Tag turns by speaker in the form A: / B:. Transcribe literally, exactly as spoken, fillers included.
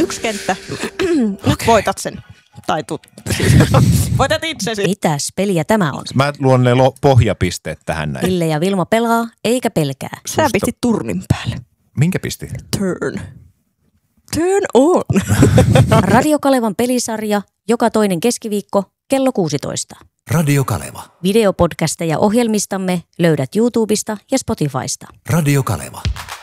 A: Yksi kenttä. Nyt voitat sen. Tai tut. Voitat itsesi.
B: Mitäs peliä tämä on?
C: Mä luon ne lo- pohjapisteet tähän näin.
B: Ville ja Vilma pelaa, eikä pelkää.
A: Sä
C: Susta-
A: pistit turnin päälle.
C: Minkä pisti?
A: Turn. Turn on.
B: Radio Kalevan pelisarja joka toinen keskiviikko kello kuusitoista.
D: Radio Kaleva.
B: Videopodcasteja ohjelmistamme löydät YouTubesta ja Spotifysta.
D: Radio Kaleva.